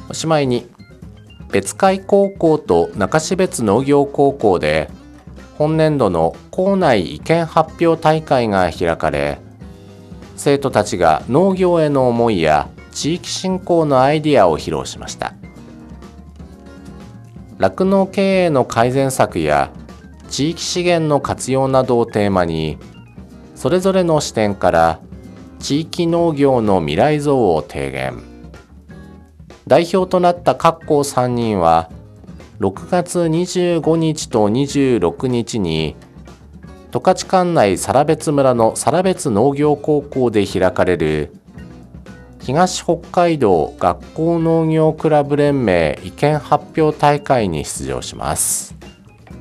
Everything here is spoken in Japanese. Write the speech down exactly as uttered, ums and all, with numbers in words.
おしまいに、別海高校と中標津農業高校で本年度の校内意見発表大会が開かれ、生徒たちが農業への思いや地域振興のアイディアを披露しました。酪農経営の改善策や地域資源の活用などをテーマに、それぞれの視点から地域農業の未来像を提言。代表となった各校さんにんは、ろくがつにじゅうごにちとにじゅうろくにちに十勝管内更別村の更別農業高校で開かれる東北海道学校農業クラブ連盟意見発表大会に出場します。